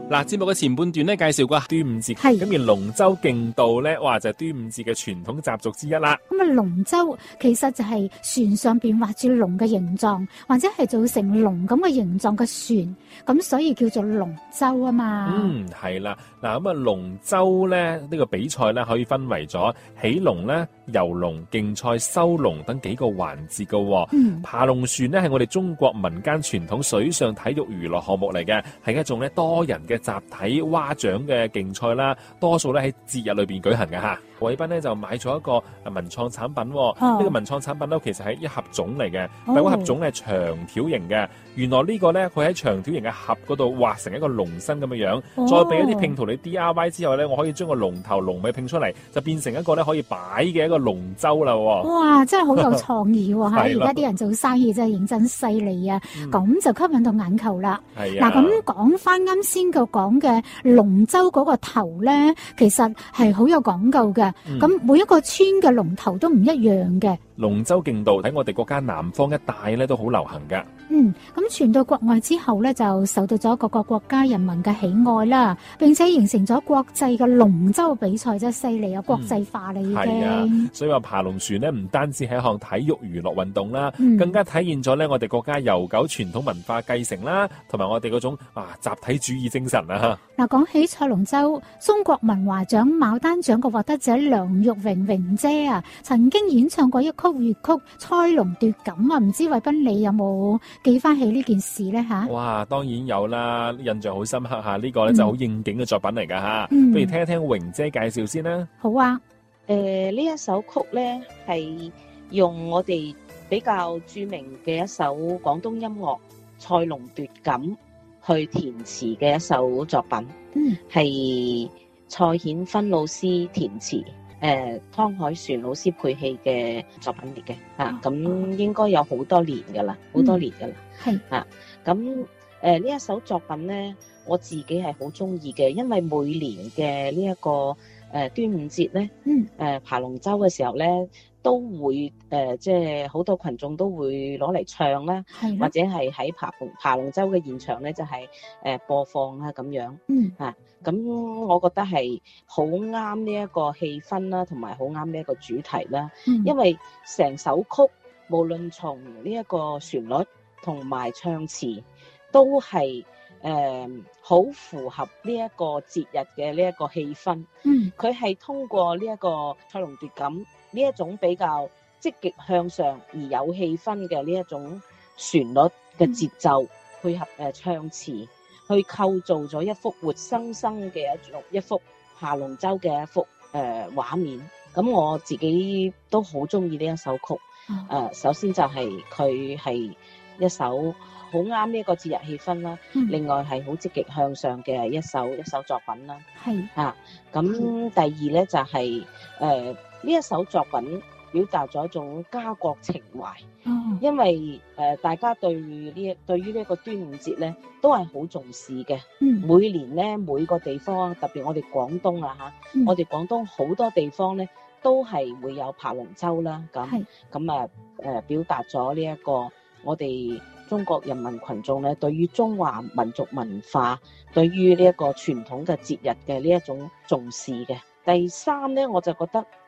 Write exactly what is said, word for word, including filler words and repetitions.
嗱，節目嘅前半段咧介紹過端午節，咁而龍舟競渡咧，哇就係端午節嘅傳統習俗之一啦。 咁啊，龍舟其實就係船上邊畫住龍嘅形狀，或者係做成龍咁嘅形狀嘅船，咁所以叫做龍舟啊嘛。 嗯，係啦，嗱咁啊，龍舟咧呢個比賽咧可以分為咗起龍咧、遊龍、競賽、收龍等幾個環節噶。 嗯， 爬龍船咧係我哋中國民間傳統水上體育娛樂項目嚟嘅，係一種咧多人嘅集體划槳嘅競賽啦，多數咧喺節日裏邊舉行嘅吓。偉斌咧就買咗一個文創產品，呢、哦這個文創產品咧其實係一盒種嚟嘅，但係嗰盒種係長條形嘅。原來呢個咧佢喺長條形嘅盒嗰度畫成一個龍身咁嘅樣，哦、再俾一啲拼圖你 D I Y 之後咧，我可以將個龍頭龍尾拼出嚟，就變成一個咧可以擺嘅一個龍舟啦。 哇，真係好有創意喎！吓，而家啲人做生意真係認真犀利啊！咁、嗯、就吸引到眼球啦。嗱、啊，咁講翻啱先個講嘅龍舟嗰個頭咧，其實係好有講究嘅。咁、嗯、每一個村嘅龍頭都唔一樣嘅。 龍舟競渡喺我哋國家南方一帶咧都好流行噶。 嗯，咁傳到國外之後咧，就受到咗各個國家人民嘅喜愛啦，並且形成咗國際嘅龍舟比賽，真係犀利啊！國際化啦已經。係啊， 所以話爬龍船咧，唔單止係一項體育娛樂運動啦、 嗯， 更加體現咗咧我哋國家悠久傳統文化繼承啦，同埋我哋嗰種啊集體主義精神啊。 嗱，講起賽龍舟，中國文華獎牡丹獎嘅獲得者梁玉榮榮姐啊，曾經演唱過一曲粵曲《賽龍奪錦》啊，唔知偉斌你有冇記翻起呢件事咧吓？ 哇，當然有啦，印象好深刻吓，呢、這個咧就好應景嘅作品嚟噶吓，不如聽一聽榮姐介紹先啦。 好啊， 誒、呃，呢一首曲咧係用我哋比較著名嘅一首廣東音樂《賽龍奪錦》去填詞嘅一首作品，嗯，係蔡顯芬老師填詞。誒、呃，湯海璇老師配戲嘅作品嚟嘅，啊，咁應該有好多年噶啦，好、嗯、多年噶啦，係啊，咁誒呢一首作品咧，我自己係好中意嘅，因為每年嘅呢一個誒、呃、端午節咧，嗯，誒、呃、爬龍舟嘅時候咧，都會誒即係好多群眾都會攞嚟唱啦，或者係喺爬龍爬龍舟嘅現場咧，就係、是、誒、呃、播放啦咁樣，嗯啊。咁我覺得係好啱呢一個氣氛啦，同埋好啱呢一個主題啦。嗯、因為成首曲無論從呢一個旋律同埋唱詞，都係誒好符合呢一個節日嘅呢一個氣氛。嗯，佢係通過呢一個賽龍奪錦呢一種比較積極向上而有氣氛嘅呢一種旋律嘅節奏，嗯、配合誒、呃、唱詞。去構造咗一幅活生生嘅一種一幅爬龍舟嘅一幅誒畫、呃、面，咁我自己都好中意呢一首曲。誒、嗯呃，首先就係佢係一首好啱呢一個節日氣氛啦、嗯，另外係好積極向上嘅一首一首作品啦。係啊，咁第二咧就係誒呢一首作品表達咗一種家國情懷。哦、因為誒、呃、大家對呢對於呢一個端午節咧都係好重視嘅、嗯，每年咧每個地方，特別我哋廣東啊吓、嗯，我哋廣東好多地方咧都係會有爬龍舟啦，咁咁啊誒表達咗呢一個我哋中國人民群眾咧對於中華民族文化，對於呢一個傳統嘅節日嘅呢一種重視嘅。第三咧我就覺得